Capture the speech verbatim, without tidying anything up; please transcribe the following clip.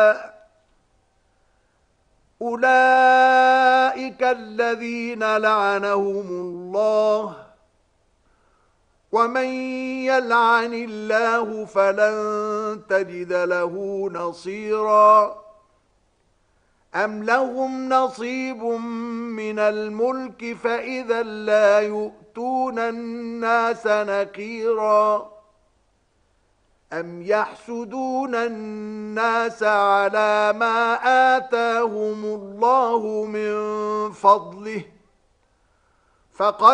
أولئك الذين لعنهم الله ومن يلعن الله فلن تجد له نصيرا أم لهم نصيب من الملك فإذا لا يؤتون الناس نقيرا أم يحسدون الناس على ما آتاهم الله من فضله فقد